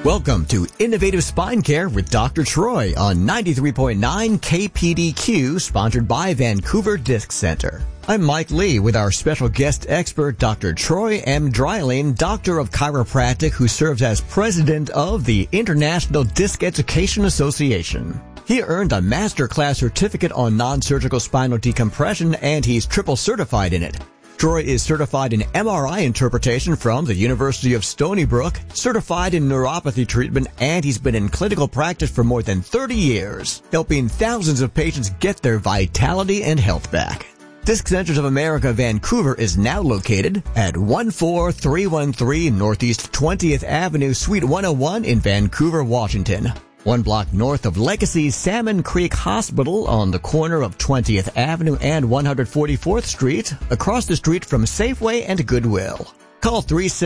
Welcome to Innovative Spine Care with Dr. Troy on 93.9 KPDQ, sponsored by Vancouver Disc Center. I'm Mike Lee with our special guest expert, Dr. Troy M. Dreiling, Doctor of Chiropractic, who serves as President of the International Disc Education Association. He earned a masterclass certificate on non-surgical spinal decompression, and he's triple certified in it. Troy is certified in MRI interpretation from the University of Stony Brook, certified in neuropathy treatment, and he's been in clinical practice for more than 30 years, helping thousands of patients get their vitality and health back. Disc Centers of America Vancouver is now located at 14313 Northeast 20th Avenue, Suite 101 in Vancouver, Washington. 1 block north of Legacy Salmon Creek Hospital on the corner of 20th Avenue and 144th Street, across the street from Safeway and Goodwill. Call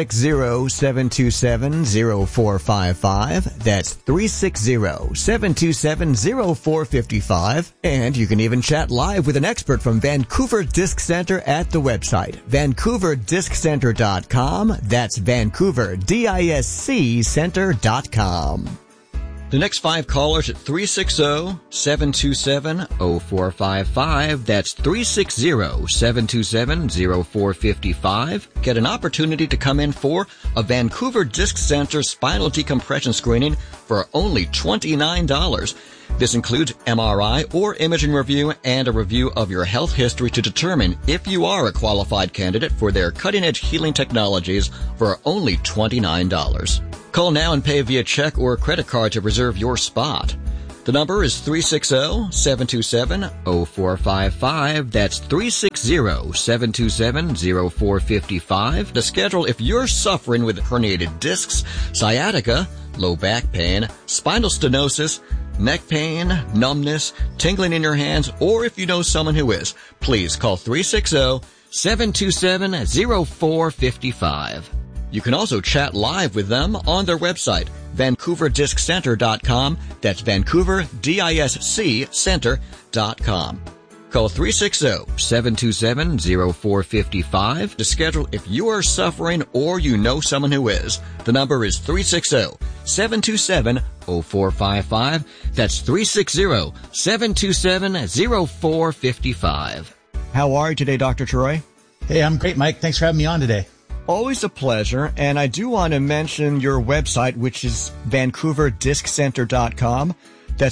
360-727-0455. That's 360-727-0455. And you can even chat live with an expert from Vancouver Disc Center at the website, VancouverDiscCenter.com. That's VancouverDiscCenter.com. The next 5 callers at 360-727-0455. That's 360-727-0455. Get an opportunity to come in for a Vancouver Disc Center spinal decompression screening for only $29. This includes MRI or imaging review and a review of your health history to determine if you are a qualified candidate for their cutting-edge healing technologies for only $29. Call now and pay via check or credit card to reserve your spot. The number is 360-727-0455. That's 360-727-0455. To schedule if you're suffering with herniated discs, sciatica, low back pain, spinal stenosis, neck pain, numbness, tingling in your hands, or if you know someone who is, please call 360-727-0455. You can also chat live with them on their website, VancouverDiscCenter.com. That's VancouverDiscCenter.com. Call 360-727-0455 to schedule if you are suffering or you know someone who is. The number is 360-727-0455. That's 360-727-0455. How are you today, Dr. Troy? Hey, I'm great, Mike. Thanks for having me on today. Always a pleasure, and I do want to mention your website, which is VancouverDiscCenter.com. That's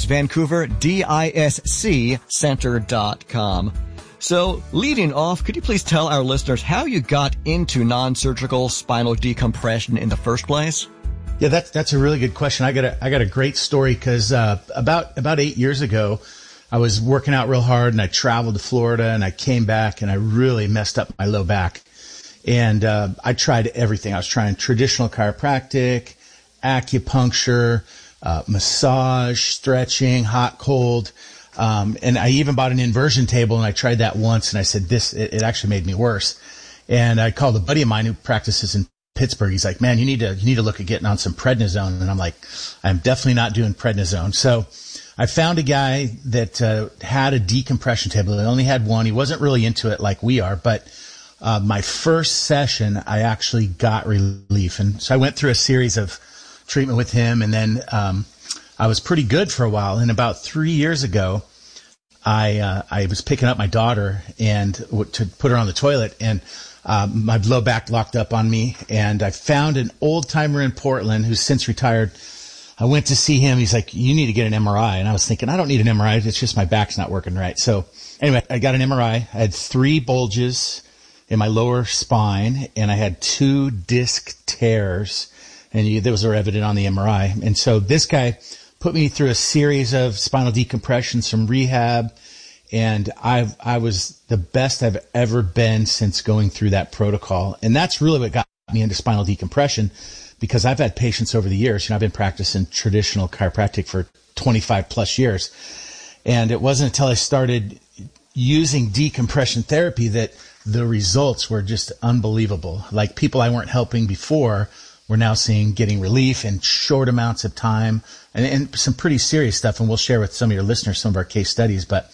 VancouverDiscCenter.com. So, leading off, could you please tell our listeners how you got into non-surgical spinal decompression in the first place? Yeah, that's a really good question. I got a great story because about 8 years ago, I was working out real hard and I traveled to Florida and I came back and I really messed up my low back. And I tried everything. I was trying traditional chiropractic, acupuncture, massage, stretching, hot, cold. And I even bought an inversion table and I tried that once and I said, it actually made me worse. And I called a buddy of mine who practices in Pittsburgh. He's like, man, you need to look at getting on some prednisone. And I'm like, I'm definitely not doing prednisone. So I found a guy that had a decompression table. He only had one. He wasn't really into it like we are, but my first session, I actually got relief. And so I went through a series of treatment with him. And then I was pretty good for a while. And about 3 years ago, I was picking up my daughter and to put her on the toilet. And my low back locked up on me. And I found an old timer in Portland who's since retired. I went to see him. He's like, you need to get an MRI. And I was thinking, I don't need an MRI. It's just my back's not working right. So anyway, I got an MRI. I had 3 bulges in my lower spine, and I had 2 disc tears, and those are evident on the MRI. And so this guy put me through a series of spinal decompression, some rehab, and I was the best I've ever been since going through that protocol. And that's really what got me into spinal decompression, because I've had patients over the years. I've been practicing traditional chiropractic for 25 plus years. And it wasn't until I started using decompression therapy that the results were just unbelievable. Like people I weren't helping before were now seeing getting relief in short amounts of time and some pretty serious stuff. And we'll share with some of your listeners some of our case studies. But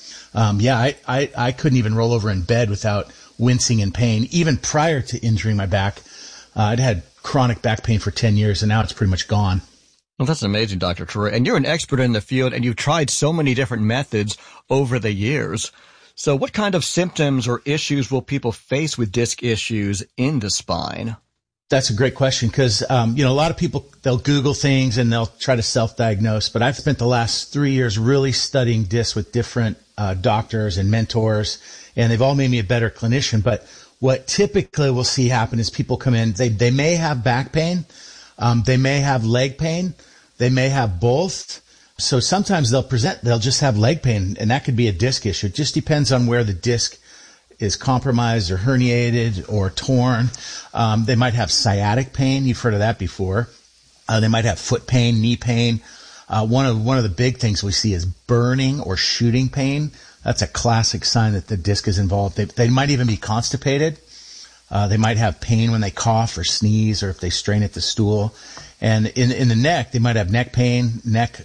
I couldn't even roll over in bed without wincing in pain. Even prior to injuring my back, I'd had chronic back pain for 10 years and now it's pretty much gone. Well, that's amazing, Dr. Troy. And you're an expert in the field, and you've tried so many different methods over the years. So what kind of symptoms or issues will people face with disc issues in the spine? That's a great question because, a lot of people, they'll Google things and they'll try to self-diagnose. But I've spent the last 3 years really studying disc with different doctors and mentors, and they've all made me a better clinician. But what typically we'll see happen is people come in, they may have back pain, they may have leg pain, they may have both. So sometimes they'll just have leg pain, and that could be a disc issue. It just depends on where the disc is compromised or herniated or torn. They might have sciatic pain. You've heard of that before. They might have foot pain, knee pain. One of the big things we see is burning or shooting pain. That's a classic sign that the disc is involved. They might even be constipated. They might have pain when they cough or sneeze or if they strain at the stool. And in the neck, they might have neck pain,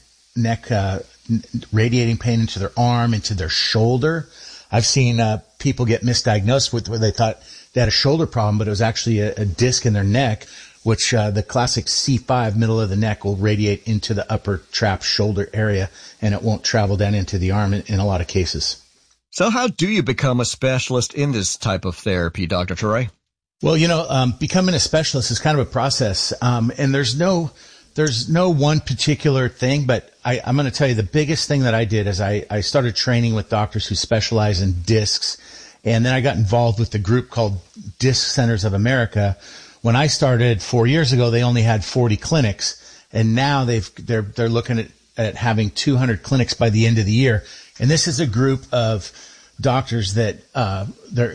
radiating pain into their arm, into their shoulder. I've seen people get misdiagnosed with where they thought they had a shoulder problem, but it was actually a disc in their neck, which the classic C5 middle of the neck will radiate into the upper trap shoulder area, and it won't travel down into the arm in a lot of cases. So how do you become a specialist in this type of therapy, Dr. Troy? Well, becoming a specialist is kind of a process, and there's no one particular thing, but I'm going to tell you the biggest thing that I did is I started training with doctors who specialize in discs, and then I got involved with the group called Disc Centers of America. When I started 4 years ago, they only had 40 clinics, and now they're looking at having 200 clinics by the end of the year. And this is a group of doctors that they're